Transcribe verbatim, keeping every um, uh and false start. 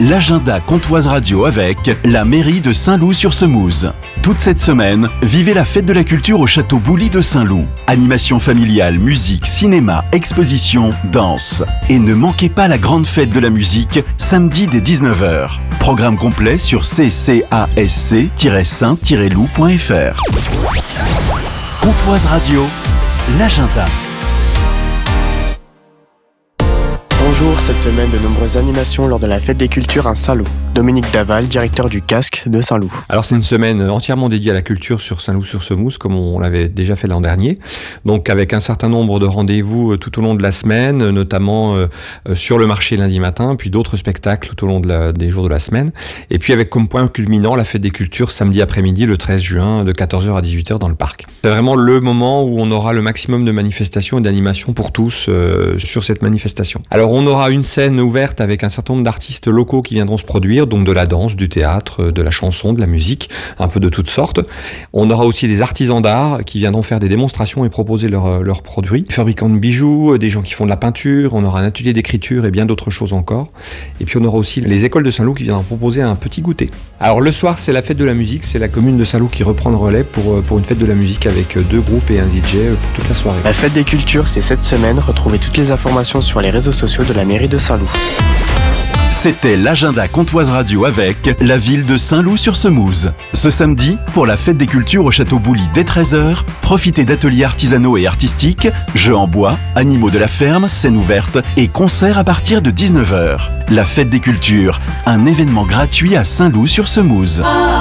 l'agenda Comtoise Radio avec la mairie de Saint-Loup-sur-Semouse. Toute cette semaine, vivez la fête de la culture au château Boully de Saint-Loup. Animation familiale, musique, cinéma, exposition, danse. Et ne manquez pas la grande fête de la musique, samedi dès dix-neuf heures. Programme complet sur c c a s c tiret saint tiret loup point f r. Comtoise Radio, l'agenda. Bonjour, cette semaine de nombreuses animations lors de la Fête des Cultures à Saint-Loup. Dominique Daval, directeur du Casque de Saint-Loup. Alors c'est une semaine entièrement dédiée à la culture sur Saint-Loup-sur-Semouse, comme on l'avait déjà fait l'an dernier. Donc avec un certain nombre de rendez-vous tout au long de la semaine, notamment euh, sur le marché lundi matin, puis d'autres spectacles tout au long de la, des jours de la semaine. Et puis avec comme point culminant la Fête des Cultures samedi après-midi, le treize juin, de quatorze heures à dix-huit heures dans le parc. C'est vraiment le moment où on aura le maximum de manifestations et d'animations pour tous euh, sur cette manifestation. Alors on aura une scène ouverte avec un certain nombre d'artistes locaux qui viendront se produire, donc de la danse, du théâtre, de la chanson, de la musique, un peu de toutes sortes. On aura aussi des artisans d'art qui viendront faire des démonstrations et proposer leurs leurs produits. Des fabricants de bijoux, des gens qui font de la peinture, on aura un atelier d'écriture et bien d'autres choses encore. Et puis on aura aussi les écoles de Saint-Loup qui viendront proposer un petit goûter. Alors le soir, c'est la fête de la musique, c'est la commune de Saint-Loup qui reprend le relais pour, pour une fête de la musique avec deux groupes et un D J pour toute la soirée. La Fête des Cultures, c'est cette semaine. Retrouvez toutes les informations sur les réseaux sociaux de la mairie de Saint-Loup. C'était l'agenda Comtoise Radio avec la ville de Saint-Loup-sur-Semouse. Ce samedi, pour la Fête des Cultures au château Boully dès treize heures, profitez d'ateliers artisanaux et artistiques, jeux en bois, animaux de la ferme, scènes ouvertes et concerts à partir de dix-neuf heures. La Fête des Cultures, un événement gratuit à Saint-Loup-sur-Semouse.